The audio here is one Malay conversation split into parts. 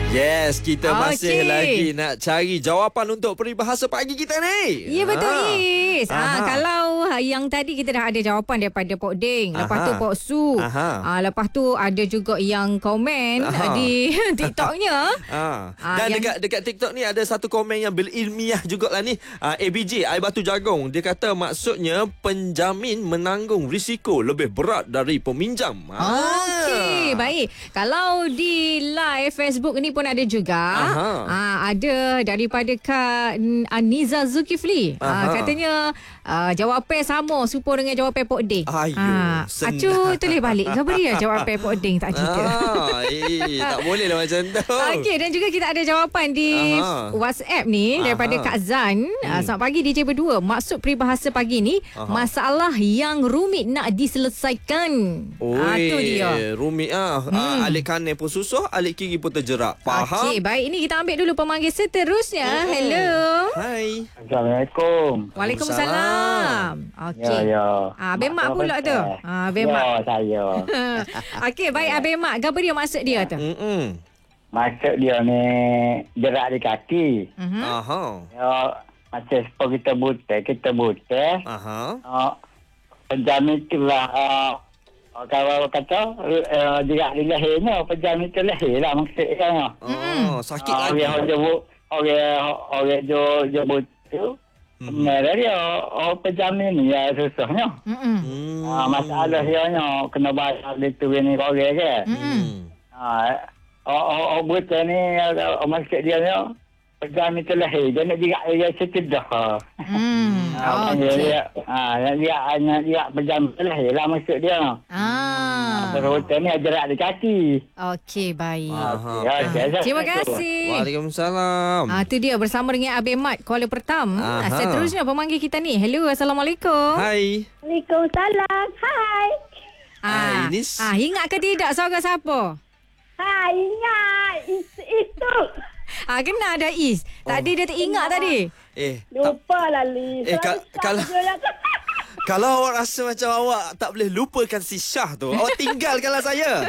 Yes, kita masih lagi nak cari jawapan untuk peribahasa pagi kita ni. Ya, betul, Is. Kalau yang tadi kita dah ada jawapan daripada Pok Ding, lepas tu Pok Su, lepas tu ada juga yang komen di TikToknya. Dan dekat TikTok ni ada satu komen yang berilmiah jugalah ni. ABJ, Air Batu Jagung, dia kata maksudnya penjamin menanggung risiko lebih berat dari peminjam. Okey, baik. Kalau di live Facebook ni pun ada juga. Ada daripada Kak Niza Zulkifli. Katanya jawapan sama serupa dengan jawapan Pok Ding. Acu tulis balik. Kau beri jawapan Pok Ding tak kita. Tak boleh lah macam tu. Okey, dan juga kita ada jawapan di WhatsApp ni daripada Kak Zan. Selamat pagi DJ berdua. Maksud peribahasa pagi ni masalah yang rumit nak diselesaikan. Tu dia. Rumit alik kanan pun susah, alik kiri pun terjerak. Faham? Okey, baik. Ini kita ambil dulu pemanggil seterusnya. Hello. Hai. Assalamualaikum. Waalaikumsalam. Okey. Ya. Abang Mak pula tu. Abang Mak. Ya, saya. Okey, baik Abang Mak. Apa dia maksud dia tu? Maksud dia ni jerak di kaki. Ya, macam sebab kita buta. Penjamin itulah kalau kata jerak di lahirnya, penjamin itu lahir lah maksudnya. Sakit lagi. Orang jo buta. Mereka dia penjamin ni ya susahnya. Masalah dia kena bayar itu ni orang ke. Buta ni maksud dia ni penjamin tu lahir. Dia nak jerak dia sekedah. Dia penjamin tu lahir lah maksud dia. Buta ni jerak di kaki. Okey, baik. Terima kasih. Waalaikumsalam. Tu dia bersama dengan Abang Mat Kuala Pertam. Seterusnya pemanggil kita ni. Hello, Assalamualaikum. Hai. Waalaikumsalam. Hai. Ingat ke tidak suara siapa? Hai, ingat. Itu. Kena ada Is. Tadi dia teringat tadi. Lupa lah, Liz. Kalau awak rasa macam awak tak boleh lupakan si Syah tu, awak tinggalkanlah saya.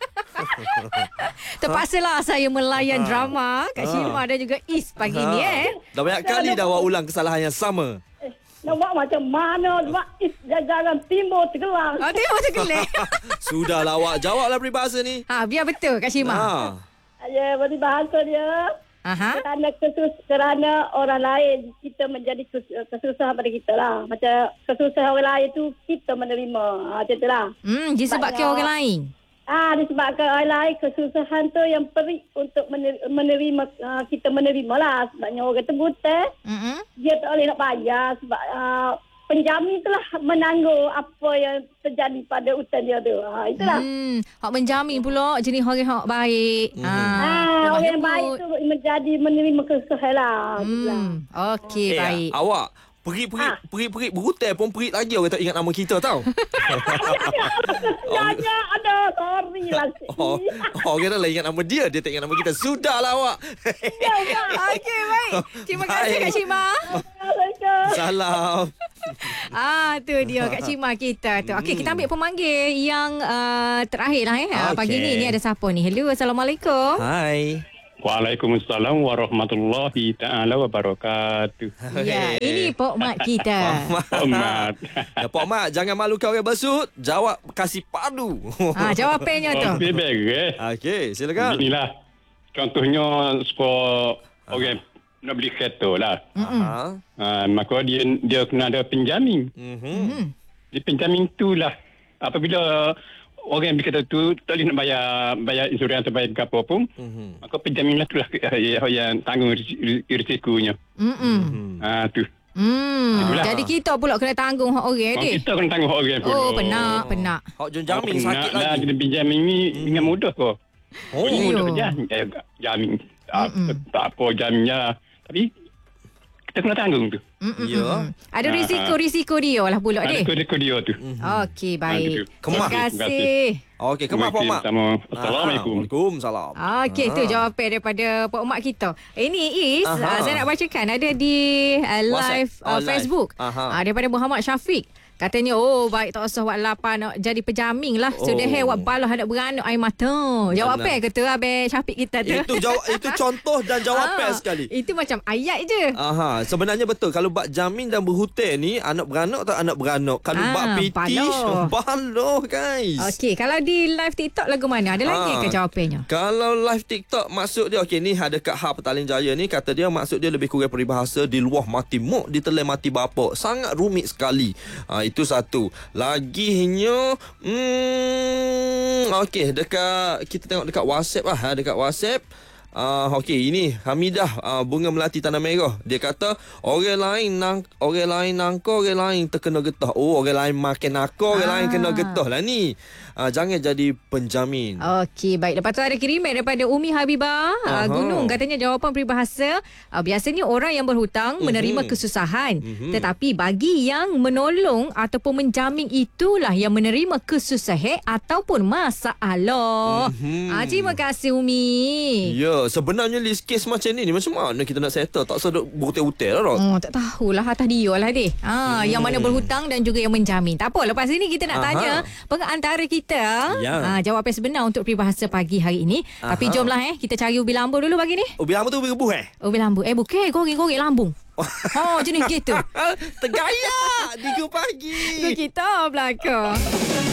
Terpaksalah saya melayan drama Kak Syilma dan juga Is pagi ni. Dah banyak kali dah awak ulang kesalahan yang sama. Nak buat macam mana? Is jajaran Timur Tegelang. Timur Tegelang. Sudahlah awak jawablah peribahasa ni. Biar betul Kak Syilma. Ya, peribahasa dia. Kerana orang lain kita menjadi kesusahan pada kita lah. Macam kesusahan orang lain tu kita menerima. Macam tu lah. Disebabkan orang lain. Disebabkan orang lain kesusahan tu yang perik untuk menerima, kita menerima lah. Sebabnya orang tu buta. Dia tak boleh nak bayar sebab penjamin itulah menanggung apa yang terjadi pada hutang dia tu. Itulah. Hak menjamin pula jenis orang hak baik. Orang yang baik tu menjadi menerima kesusahan lah. Okey, baik. Awak perik berhutang pun perik lagi orang tak ingat nama kita tau. Sebenarnya ada sorry lah. Orang dah ingat nama dia tak ingat nama kita. Sudahlah awak. Okey, baik. Terima kasih Kak Syilma. Salam. Tu dia Kak Syilma kita tu. Okey, kita ambil pemanggil yang terakhir lah pagi ni. Ni ada siapa ni? Hello, Assalamualaikum. Hai. Waalaikumsalam warahmatullahi ta'ala wabarakatuh. Ya, ini Pok Mat kita. Pok Mat. Pok Mat, jangan malukan orang bersut. Jawab kasih padu. Jawapannya tu. Okey, silakan. Inilah. Contohnya supaya orang nak beli kereta lah. Maka dia kena ada penjamin. Di penjamin tu lah. Apabila orang yang berkata tu tak boleh nak bayar insurans atau bayar apa pun, maka penjaminlah tu lah yang tanggung risikonya. Tu. Jadi kita pula kena tanggung hak orang ni. Kita kena tanggung hak orang pula. Penak. Hak jamin sakit lagi. Jadi penjamin ni ingat mudah kok. Mudah je. Jamin. Tak apa jaminnya. Tapi kita kena tanggung tu. Ada risiko-risiko dia lah pula ni. Risiko dia tu. Okey, baik. Terima kasih. Okey, kemas Pok Mak. Assalamualaikum. Waalaikumsalam. Okey, tu jawapan daripada Pok Mak kita. Ini Is, saya nak bacakan ada di live Facebook. Daripada Muhammad Syafiq. Katanya baik tak usah wak lapan nak jadi penjamin lah. Sudah wak balah anak beranak air mata. Jawab apa kata Abang Syafiq kita tu. Itu contoh dan jawapan sekali. Itu macam ayat je. Sebenarnya betul. Kalau bak jamin dan berhutang ni anak beranak tak anak beranak. Kalau bak piti baloh guys. Okey, kalau di live TikTok lagu mana? Ada lagi ke jawapannya? Kalau live TikTok maksud dia okey ni ada Kak Ha Petaling Jaya ni kata dia maksud dia lebih kurang peribahasa di luah mati muk ditelan mati bapak. Sangat rumit sekali. Itu satu. Laginya okey dekat kita tengok dekat WhatsApp lah. Dekat WhatsApp okey ini Hamidah Bunga Melati Tanah Merah. Dia kata orang lain nangkau orang lain terkena getah. Orang lain makan nangkau orang lain kena getah lah ni. Jangan jadi penjamin. Okey, baik. Lepas tu ada kiriman daripada Umi Habibah Gunung. Katanya jawapan peribahasa biasanya orang yang berhutang menerima kesusahan. Tetapi bagi yang menolong ataupun menjamin itulah yang menerima kesusahan ataupun masalah. Terima kasih Umi. Ya, sebenarnya list case macam ni macam mana kita nak settle? Tak sedut berhutang-hutang lah. Tak tahulah atas dia lah deh. Yang mana berhutang dan juga yang menjamin. Tak apa, lepas ini kita nak tanya pengantara kita jawapan sebenar untuk peribahasa pagi hari ini. Tapi jomlah kita cari ubi lambu dulu pagi ni. Ubi lambu tu ubi rebus Ubi lambu. Bukan, goreng-goreng lambung. Jenis gitu. Tergayak 3 pagi. Kita belakang.